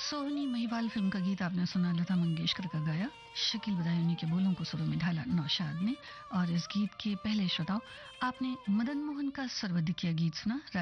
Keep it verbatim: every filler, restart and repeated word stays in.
सोहनी Mahiwal film का गीत आपने सुना, लता मंगेशकर का गाया, शकील बदायूनी के बोलों को सुरों में ढाला नौशाद ने। और इस गीत के पहले श्रोताओं, आपने मदन मोहन का सर्वाधिक गीत सुना।